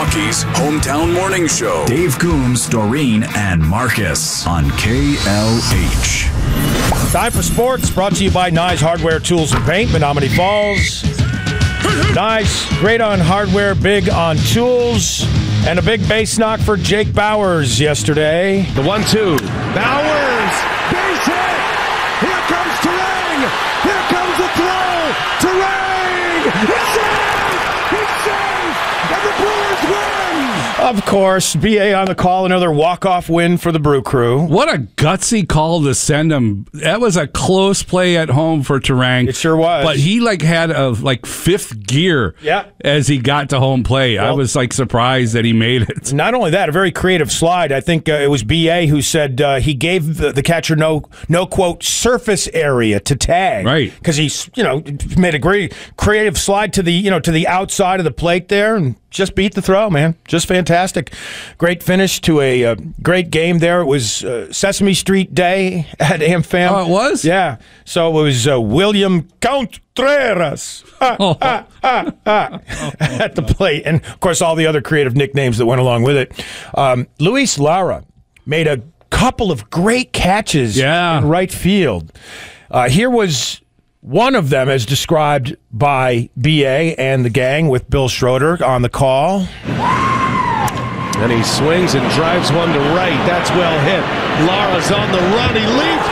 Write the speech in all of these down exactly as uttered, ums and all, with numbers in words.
Milwaukee's hometown morning show. Dave Coombs, Doreen, and Marcus on K L H. Time for sports, brought to you by Nye Hardware Tools and Paint, Menominee Falls. Nice, great on hardware, big on tools, and a big base knock for Jake Bowers yesterday. The one two. Bowers! Base hit! Here comes Terang! Here comes the throw! Terang! He's safe! He's safe! And the Brewers win! Of course, B A on the call, another walk-off win for the Brew Crew. What a gutsy call to send him. That was a close play at home for Terang. It sure was. But he like had a like fifth gear yeah. as he got to home plate. Well, I was like surprised that he made it. Not only that, a very creative slide. I think uh, it was B A who said uh, he gave the, the catcher no, no, quote, surface area to tag. Right. Because he's, you know, made a great creative slide to the, you know, to the outside of the plate there and just beat the throw, man. Just fantastic. Great finish to a uh, great game there. It was uh, Sesame Street Day at AmFam. Oh, it was? Yeah. So it was uh, William Contreras ah, Oh. ah, ah, ah, at the plate. And, of course, all the other creative nicknames that went along with it. Um, Luis Lara made a couple of great catches Yeah. in right field. Uh, here was one of them as described by B A and the gang with Bill Schroeder on the call. And he swings and drives one to right. That's well hit. Lara's on the run. He leaps.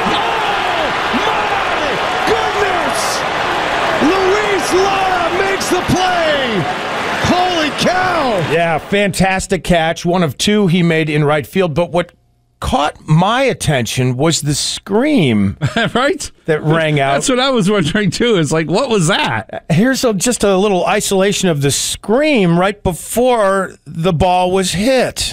Oh, my goodness! Luis Lara makes the play. Holy cow! Yeah, fantastic catch. One of two he made in right field. But what caught my attention was the scream Right? that rang out. That's what I was wondering too. It's like, what was that? Here's a, just a little isolation of the scream right before the ball was hit.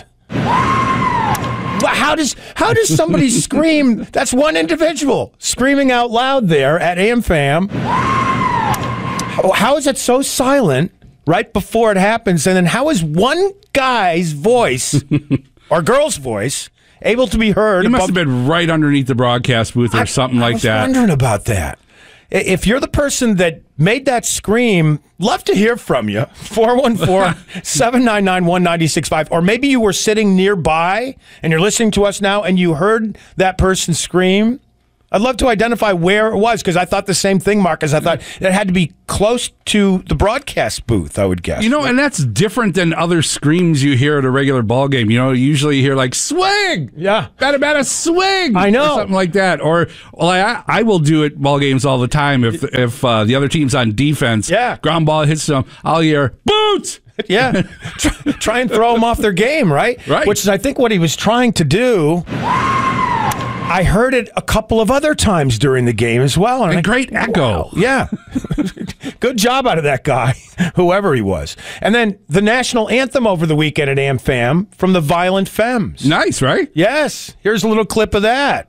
How does how does somebody scream? That's one individual screaming out loud there at AmFam. How, how is it so silent right before it happens? And then how is one guy's voice or girl's voice able to be heard? He must above- have been right underneath the broadcast booth or I- something I like was that. wondering about that. I- If you're the person that made that scream, love to hear from you. four one four, seven nine nine, one nine six five. Or maybe you were sitting nearby and you're listening to us now and you heard that person scream. I'd love to identify where it was because I thought the same thing, Marcus. I thought it had to be close to the broadcast booth, I would guess. You know, and that's different than other screams you hear at a regular ball game. You know, usually you hear like, swing! Yeah. Batter, batter, swing! I know. Or something like that. Or, well, I, I will do it ball games all the time. If if uh, the other team's on defense, Yeah. ground ball hits them, I'll hear, boot! Yeah. try, try and throw them off their game, right? Right. Which is, I think, what he was trying to do. I heard it a couple of other times during the game as well. A I- great echo. Wow. Yeah. Good job out of that guy, whoever he was. And then the national anthem over the weekend at AmFam from the Violent Femmes. Nice, right? Yes. Here's a little clip of that.